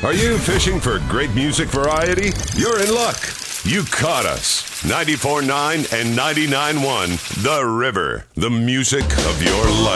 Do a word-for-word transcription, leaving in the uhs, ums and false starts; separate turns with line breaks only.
Are you fishing for great music variety? You're in luck. You caught us. ninety-four point nine and ninety-nine point one The River, the music of your life.